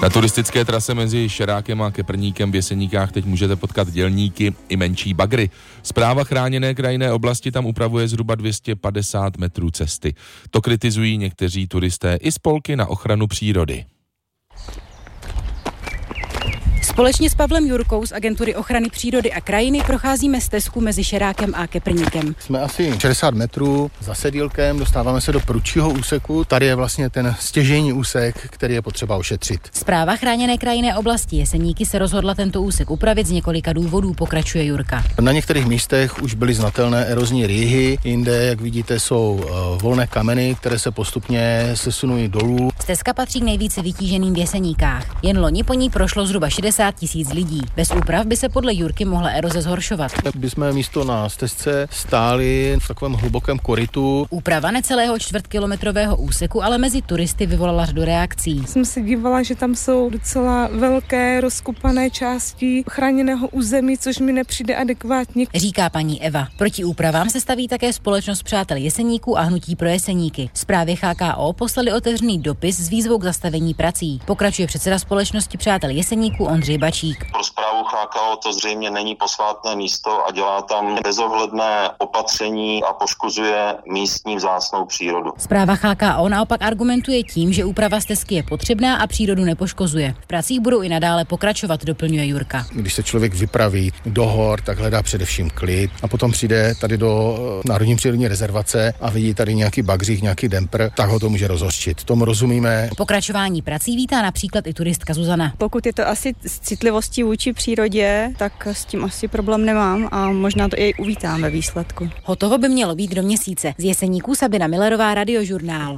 Na turistické trase mezi Šerákem a Keprníkem v Jeseníkách teď můžete potkat dělníky i menší bagry. Správa chráněné krajinné oblasti tam upravuje zhruba 250 metrů cesty. To kritizují někteří turisté i spolky na ochranu přírody. Společně s Pavlem Jurkou z Agentury ochrany přírody a krajiny procházíme stezku mezi Šerákem a Keprníkem. Jsme asi 60 metrů za Sedílkem, dostáváme se do prudšího úseku. Tady je vlastně ten stěžejní úsek, který je potřeba ošetřit. Správa chráněné krajinné oblasti Jeseníky se rozhodla tento úsek upravit z několika důvodů, pokračuje Jurka. Na některých místech už byly znatelné erozní rýhy, jinde, jak vidíte, jsou volné kameny, které se postupně sesunují dolů. Stezka patří k nejvíce vytíženým v Jeseníkách. Jen loni po ní prošlo zhruba 60 000 lidí. Bez úprav by se podle Jurky mohla eroze zhoršovat. Bychom místo na stezce stáli v takovém hlubokém korytu. Úprava necelého čtvrtkilometrového úseku ale mezi turisty vyvolala řadu reakcí. Jsem se dívala, že tam jsou docela velké rozkopané části chráněného území, což mi nepřijde adekvátně. Říká paní Eva. Proti úpravám se staví také společnost Přátel Jeseníků a Hnutí pro Jeseníky. Správě HKO poslali otevřený dopis s výzvou k zastavení prací. Pokračuje předseda společnosti Přátel Jeseníků Ondřej Bačík. Pro správu HKO to zřejmě není posvátné místo a dělá tam bezohledné opatření a poškozuje místní vzácnou přírodu. Správa HKO naopak argumentuje tím, že úprava stezky je potřebná a přírodu nepoškozuje. V pracích budou i nadále pokračovat, doplňuje Jurka. Když se člověk vypraví do hor, tak hledá především klid a potom přijde tady do Národní přírodní rezervace a vidí tady nějaký bagřík, nějaký dempr, tak ho to může rozhořčit. Tomu rozumíme. Pokračování prací vítá například i turistka Zuzana. Pokud je to asi s citlivostí vůči přírodě, tak s tím asi problém nemám a možná to i uvítám ve výsledku. Hotovo by mělo být do měsíce. Z Jeseníků Sabina Millerová, Radiožurnál.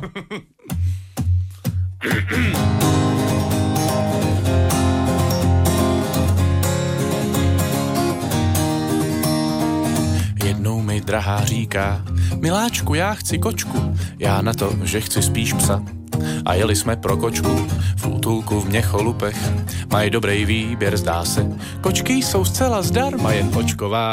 Jednou mi drahá říká: miláčku, já chci kočku, já na to, že chci spíš psa. A jeli jsme pro kočku v útulku v Měcholupech. Mají dobrý výběr, zdá se. Kočky jsou zcela zdarma, jen očková